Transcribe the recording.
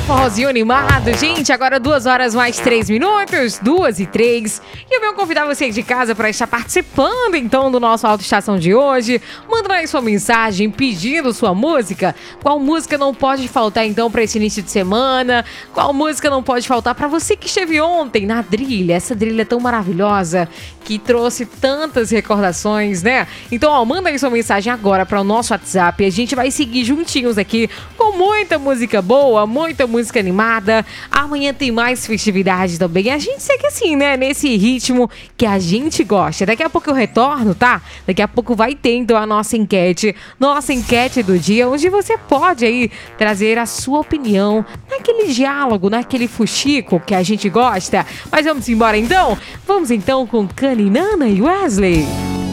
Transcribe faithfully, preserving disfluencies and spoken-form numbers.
forrozinho animado. Gente, agora duas horas mais três minutos, duas e três. E eu venho convidar você de casa para estar participando, então, do nosso Autoestação de hoje. Manda aí sua mensagem pedindo sua música. Qual música não pode faltar, então, para esse início de semana? Qual música não pode faltar para você que esteve ontem na Drilha? Essa Drilha tão maravilhosa que trouxe tantas recordações, né? Então, ó, manda aí sua mensagem agora para o nosso WhatsApp. A gente vai seguir juntinhos aqui com muita música boa, muita música animada. Amanhã tem mais festividade também. A gente segue assim, né? Nesse ritmo que a gente gosta. Daqui a pouco eu retorno, tá? Daqui a pouco vai ter, então, a nossa enquete. Nossa enquete do dia, onde você pode aí trazer a sua opinião naquele diálogo, naquele fuxico que a gente gosta. Mas vamos embora, então? Vamos, então, com Caninana e Wesley.